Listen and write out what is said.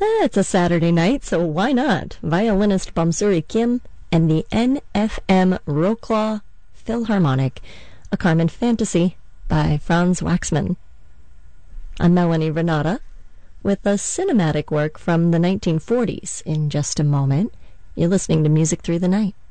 It's a Saturday night, so why not? Violinist Bamsuri Kim and the NFM Wrocław Philharmonic, a Carmen Fantasy by Franz Waxman. I'm Melanie Renata with a cinematic work from the 1940s. In just a moment, you're listening to Music Through the Night.